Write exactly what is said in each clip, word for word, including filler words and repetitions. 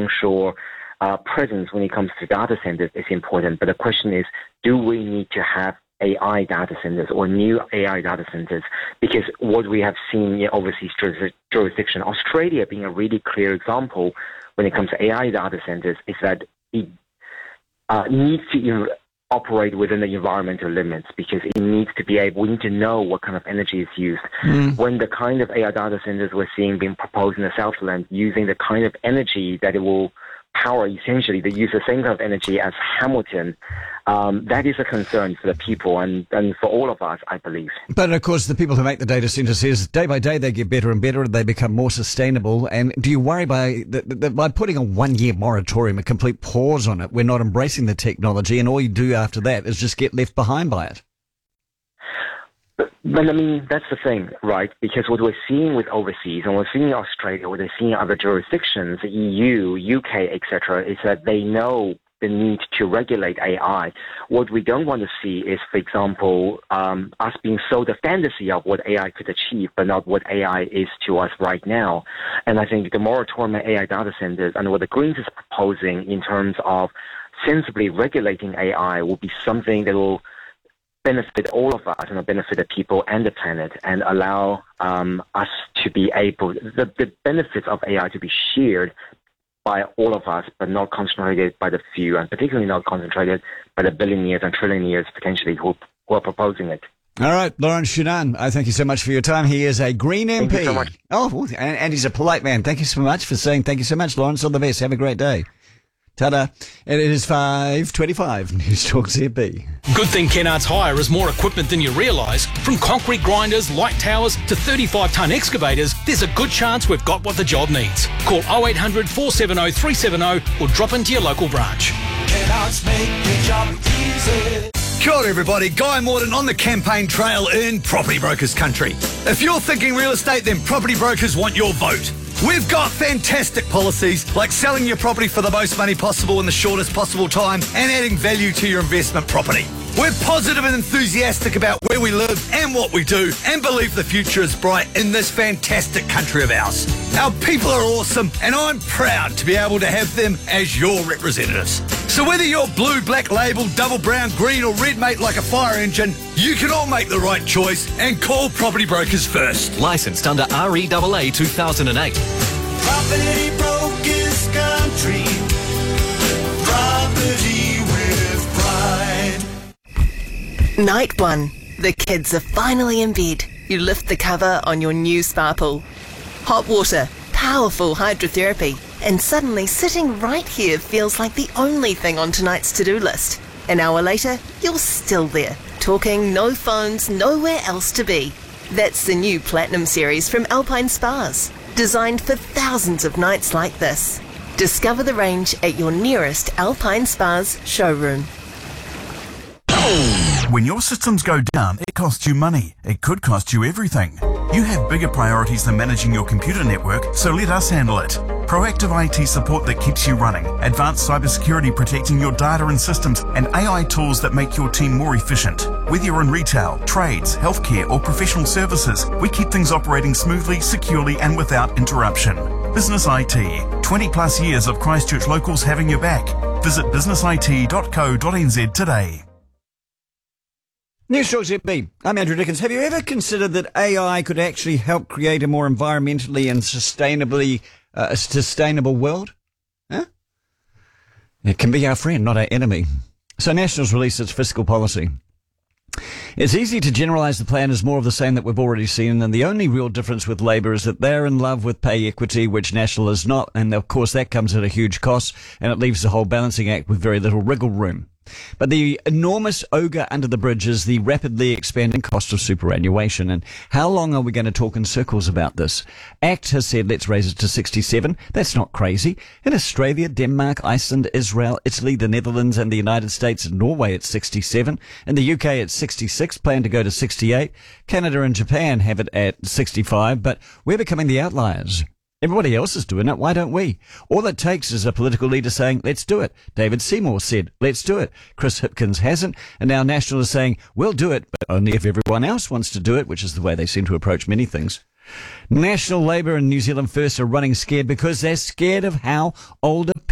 onshore uh, presence when it comes to data centers is important. But the question is, do we need to have A I data centers or new A I data centers? Because what we have seen in overseas jurisdiction, Australia being a really clear example when it comes to A I data centers, is that it uh, needs to operate within the environmental limits, because it needs to be able, we need to know what kind of energy is used. Mm. When the kind of A I data centers we're seeing being proposed in the Southland using the kind of energy that it will power, essentially, they use the same kind of energy as Hamilton, um, that is a concern for the people and, and for all of us, I believe. But, of course, the people who make the data centers says day by day they get better and better, they become more sustainable. And do you worry by that, that by putting a one-year moratorium, a complete pause on it, we're not embracing the technology, and all you do after that is just get left behind by it? But, but, I mean, that's the thing, right? Because what we're seeing with overseas, and we're seeing in Australia, what we're seeing in other jurisdictions, the E U, U K, et cetera, is that they know the need to regulate A I. What we don't want to see is, for example, um, us being sold the fantasy of what A I could achieve, but not what A I is to us right now. And I think the moratorium on A I data centers and what the Greens is proposing in terms of sensibly regulating A I will be something that will benefit all of us and benefit the people and the planet, and allow um, us to be able, the, the benefits of A I to be shared by all of us, but not concentrated by the few, and particularly not concentrated by the billionaires and trillionaires potentially who, who are proposing it. All right, Lawrence Shunan, I thank you so much for your time. He is a Green M P. Thank you so much. Oh, and, and he's a polite man. Thank you so much for saying thank you so much, Lawrence. All the best. Have a great day. Ta-da. And it is five twenty-five. News Talk Z B. Good thing Kennards Hire has more equipment than you realise. From concrete grinders, light towers to thirty-five tonne excavators, there's a good chance we've got what the job needs. Call oh eight hundred, four seven oh, three seven oh or drop into your local branch. Kennards make your job easy. Kia ora everybody, Guy Morton on the campaign trail in Property Brokers Country. If you're thinking real estate, then Property Brokers want your vote. We've got fantastic policies like selling your property for the most money possible in the shortest possible time and adding value to your investment property. We're positive and enthusiastic about where we live and what we do, and believe the future is bright in this fantastic country of ours. Our people are awesome, and I'm proud to be able to have them as your representatives. So whether you're blue, black label, double brown, green or red mate like a fire engine, you can all make the right choice and call Property Brokers first. Licensed under R E A A two thousand eight. Property Brokers Country. Property with pride. Night one. The kids are finally in bed. You lift the cover on your new spa pool. Hot water, powerful hydrotherapy, and suddenly sitting right here feels like the only thing on tonight's to-do list. An hour later, you're still there, talking, no phones, nowhere else to be. That's the new Platinum series from Alpine Spas, designed for thousands of nights like this. Discover the range at your nearest Alpine Spas showroom. When your systems go down, it costs you money. It could cost you everything. You have bigger priorities than managing your computer network, so let us handle it. Proactive I T support that keeps you running, advanced cybersecurity protecting your data and systems, and A I tools that make your team more efficient. Whether you're in retail, trades, healthcare, or professional services, we keep things operating smoothly, securely, and without interruption. Business I T. twenty plus years of Christchurch locals having your back. Visit business I T dot co dot n z today. News Talk Z B. I'm Andrew Dickens. Have you ever considered that A I could actually help create a more environmentally and sustainably uh, a sustainable world? Huh? It can be our friend, not our enemy. So Nationals released its fiscal policy. It's easy to generalise the plan as more of the same that we've already seen, and the only real difference with Labour is that they're in love with pay equity, which National is not, and of course that comes at a huge cost, and it leaves the whole balancing act with very little wriggle room. But the enormous ogre under the bridge is the rapidly expanding cost of superannuation. And how long are we going to talk in circles about this? ACT has said let's raise it to sixty-seven. That's not crazy. In Australia, Denmark, Iceland, Israel, Italy, the Netherlands and the United States and Norway it's sixty-seven. In the U K it's sixty-six, plan to go to sixty-eight. Canada and Japan have it at sixty-five, but we're becoming the outliers. Everybody else is doing it. Why don't we? All it takes is a political leader saying, let's do it. David Seymour said, let's do it. Chris Hipkins hasn't. And now National is saying, we'll do it, but only if everyone else wants to do it, which is the way they seem to approach many things. National Labour and New Zealand First are running scared because they're scared of how older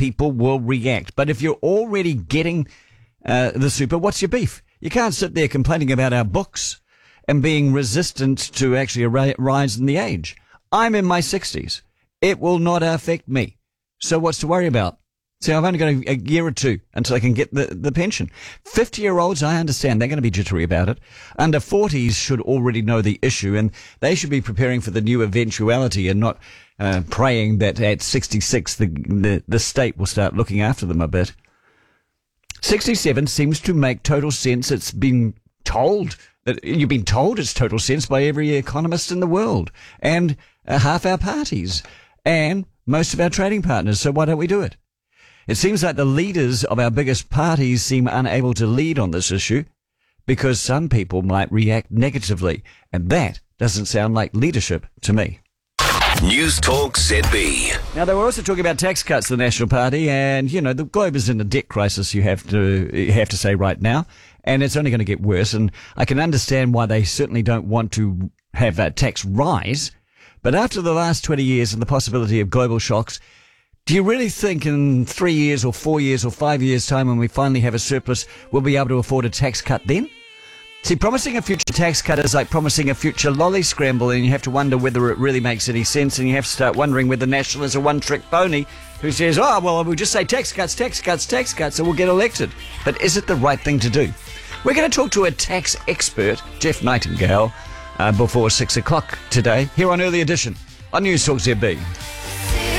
people will react. But if you're already getting uh, the super, what's your beef? You can't sit there complaining about our books and being resistant to actually a ri- rise in the age. I'm in my sixties. It will not affect me. So what's to worry about? See, I've only got a, a year or two until I can get the, the pension. fifty-year-olds, I understand, they're going to be jittery about it. Under forties should already know the issue, and they should be preparing for the new eventuality and not uh, praying that at sixty-six the, the, the state will start looking after them a bit. sixty-seven seems to make total sense. It's been told, that you've been told it's total sense by every economist in the world, and uh, half our parties, and most of our trading partners, so why don't we do it? It seems like the leaders of our biggest parties seem unable to lead on this issue because some people might react negatively, and that doesn't sound like leadership to me. News Talk Z B. Now, they were also talking about tax cuts, the National Party, and, you know, the globe is in a debt crisis, you have to you have to say right now, and it's only going to get worse, and I can understand why they certainly don't want to have a tax rise, but after the last twenty years and the possibility of global shocks, do you really think in three years or four years or five years' time when we finally have a surplus, we'll be able to afford a tax cut then? See, promising a future tax cut is like promising a future lolly scramble, and you have to wonder whether it really makes any sense, and you have to start wondering whether National is a one-trick pony who says, oh, well, we'll just say tax cuts, tax cuts, tax cuts, and we'll get elected. But is it the right thing to do? We're going to talk to a tax expert, Jeff Nightingale, uh, before six o'clock today, here on Early Edition on News Talk Z B.